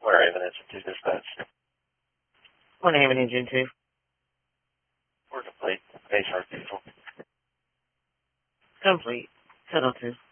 Where evidence to dispatch. One Haven Engine 2. We're complete. Base our people. Complete. Settle 2.